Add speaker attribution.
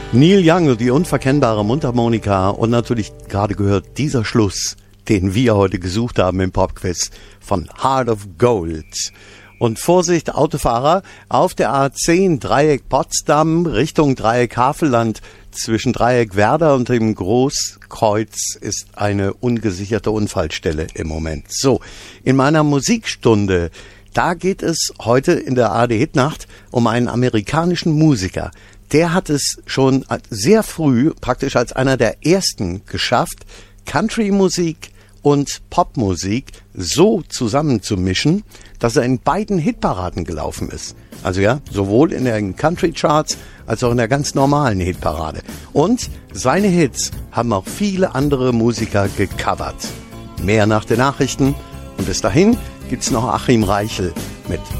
Speaker 1: Neil Young, die unverkennbare Mundharmonika und natürlich gerade gehört dieser Schluss, den wir heute gesucht haben im Popquiz von Heart of Gold. Und Vorsicht, Autofahrer, auf der A10 Dreieck Potsdam Richtung Dreieck Havelland zwischen Dreieck Werder und dem Großkreuz ist eine ungesicherte Unfallstelle im Moment. So, in meiner Musikstunde, da geht es heute in der ARD-Hitnacht um einen amerikanischen Musiker. Der hat es schon sehr früh, praktisch als einer der ersten geschafft, Country-Musik und Popmusik so zusammenzumischen, dass er in beiden Hitparaden gelaufen ist. Also ja, sowohl in den Country-Charts als auch in der ganz normalen Hitparade. Und seine Hits haben auch viele andere Musiker gecovert. Mehr nach den Nachrichten. Und bis dahin gibt's noch Achim Reichel mit